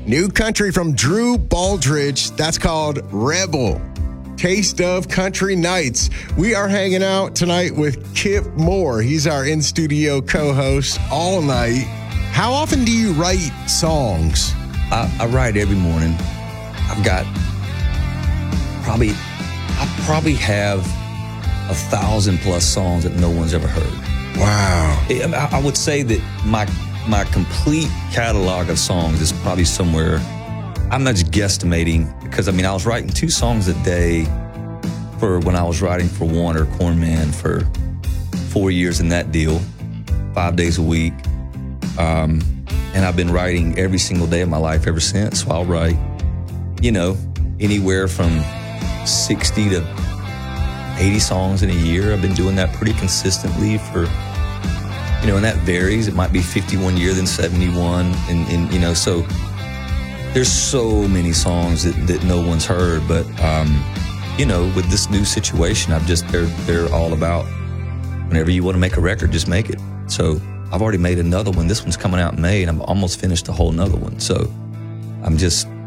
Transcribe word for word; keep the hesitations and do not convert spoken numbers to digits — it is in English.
New country from Drew Baldridge. That's called Rebel. Taste of Country Nights. We are hanging out tonight with Kip Moore. He's our in-studio co-host all night. How often do you write songs? I, I write every morning. I've got probably, I probably have a thousand plus songs that no one's ever heard. Wow. I, I would say that my my complete catalog of songs is probably somewhere, I'm not just guesstimating, because I mean, I was writing two songs a day for when I was writing for Warner Cornman for four years in that deal, five days a week. Um, and I've been writing every single day of my life ever since. So I'll write, you know, anywhere from sixty to eighty songs in a year. I've been doing that pretty consistently for, you know, and that varies. It might be fifty-one year, then seventy-one. And, and you know, so there's so many songs that, that no one's heard. But, um, you know, with this new situation, I've just, they're, they're all about whenever you want to make a record, just make it. So I've already made another one. This one's coming out in May, and I'm almost finished a whole nother one. So I'm just